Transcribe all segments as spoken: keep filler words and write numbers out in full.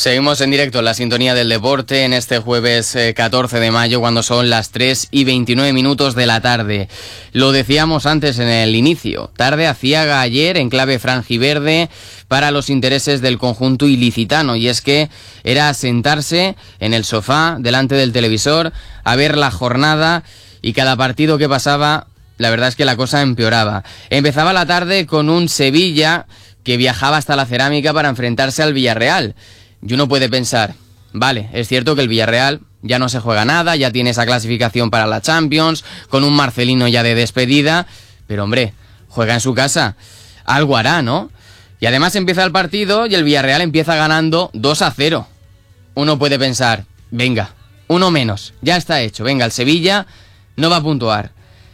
Seguimos en directo en la sintonía del deporte en este jueves eh, catorce de mayo, cuando son las tres y veintinueve minutos de la tarde. Lo decíamos antes en el inicio, tarde aciaga ayer en clave franjiverde para los intereses del conjunto ilicitano, y es que era sentarse en el sofá delante del televisor a ver la jornada, y cada partido que pasaba, la verdad es que la cosa empeoraba. Empezaba la tarde con un Sevilla que viajaba hasta la Cerámica para enfrentarse al Villarreal. Y uno puede pensar, vale, es cierto que el Villarreal ya no se juega nada, ya tiene esa clasificación para la Champions, con un Marcelino ya de despedida, pero hombre, juega en su casa, algo hará, ¿no? Y además empieza el partido y el Villarreal empieza ganando dos a cero. Uno puede pensar, venga, uno menos, ya está hecho, venga, el Sevilla no va a puntuar.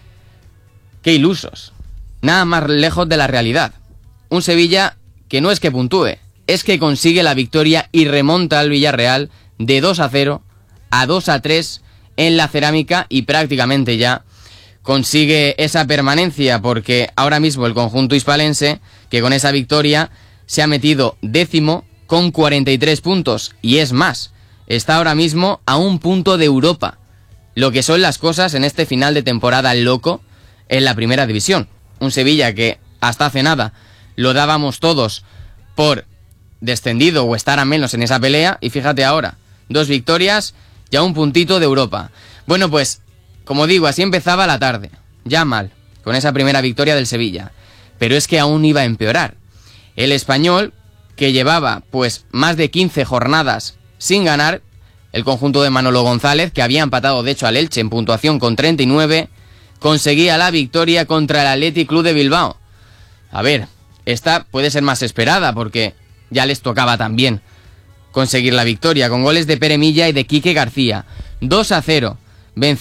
¡Qué ilusos! Nada más lejos de la realidad. Un Sevilla que no es que puntúe, es que consigue la victoria y remonta al Villarreal de dos a cero a dos a tres en la Cerámica, y prácticamente ya consigue esa permanencia, porque ahora mismo el conjunto hispalense, que con esa victoria se ha metido décimo con cuarenta y tres puntos, y es más, está ahora mismo a un punto de Europa, lo que son las cosas en este final de temporada loco en la primera división. Un Sevilla que hasta hace nada lo dábamos todos por descendido o estar a menos en esa pelea, y fíjate ahora, dos victorias y a un puntito de Europa. Bueno, pues, como digo, así empezaba la tarde, ya mal, con esa primera victoria del Sevilla, pero es que aún iba a empeorar. El Español, que llevaba pues más de quince jornadas sin ganar, el conjunto de Manolo González, que había empatado de hecho al Elche en puntuación con treinta y nueve, conseguía la victoria contra el Athletic Club de Bilbao. A ver, esta puede ser más esperada, porque ya les tocaba también conseguir la victoria, con goles de Pere Milla y de Quique García. dos a cero.